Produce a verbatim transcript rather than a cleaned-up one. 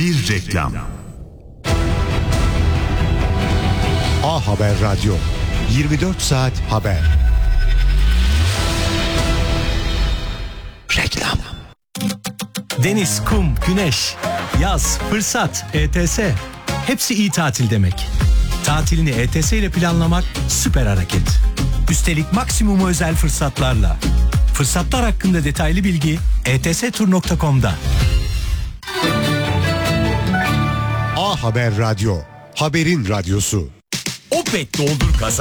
bir reklam. A Haber Radyo, yirmi dört saat haber. Reklam. Deniz, kum, güneş, yaz, fırsat, E T S. Hepsi iyi tatil demek. Tatilini E T S ile planlamak süper hareket. Üstelik maksimum özel fırsatlarla. Fırsatlar hakkında detaylı bilgi e t s tur nokta com'da. A Haber Radyo, haberin radyosu. Opet doldur kazan.